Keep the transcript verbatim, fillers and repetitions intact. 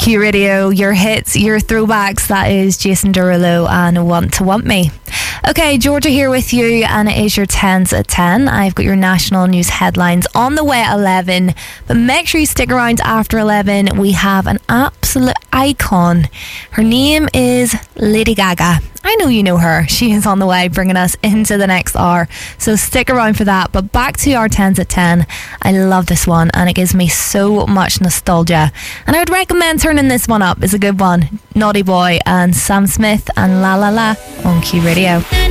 Q Radio, your hits, your throwbacks. That is Jason Derulo and Want to Want Me. Okay, Georgia here with you, and it is your tens at ten. I've got your national news headlines on the way at eleven, but make sure you stick around after eleven. We have an absolute icon. Her name is Lady Gaga. I know you know her. She is on the way, bringing us into the next hour, so stick around for that. But back to our tens at ten. I love this one, and it gives me so much nostalgia, and I would recommend turning this one up. It's a good one. Naughty Boy and Sam Smith and La La La on Q Radio.